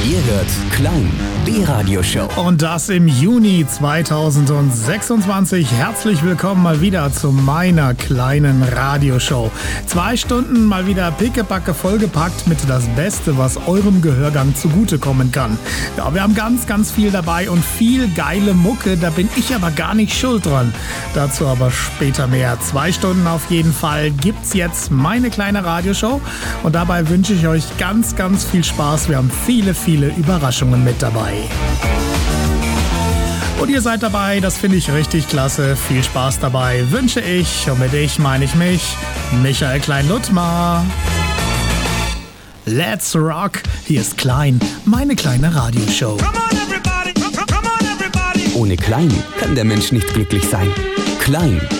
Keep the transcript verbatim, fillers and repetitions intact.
Ihr hört Klein, die Radioshow. Und das im Juni zweitausendsechsundzwanzig. Herzlich willkommen mal wieder zu meiner kleinen Radioshow. Zwei Stunden mal wieder pickepacke vollgepackt mit das Beste, was eurem Gehörgang zugutekommen kann. Ja, wir haben ganz, ganz viel dabei und viel geile Mucke. Da bin ich aber gar nicht schuld dran. Dazu aber später mehr. Zwei Stunden auf jeden Fall gibt's jetzt meine kleine Radioshow. Und dabei wünsche ich euch ganz, ganz viel Spaß. Wir haben viele, viele Überraschungen mit dabei. Und ihr seid dabei, das finde ich richtig klasse. Viel Spaß dabei wünsche ich, und mit ich meine ich mich, Michael Klein-Luttmar. Let's rock! Hier ist Klein, meine kleine Radioshow. Ohne Klein kann der Mensch nicht glücklich sein. Klein,